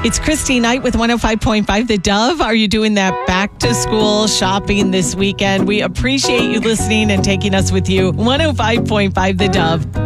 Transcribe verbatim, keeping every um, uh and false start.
It's Christy Knight with one oh five point five The Dove. Are you doing that back to school shopping this weekend? We appreciate you listening and taking us with you. one oh five point five The Dove.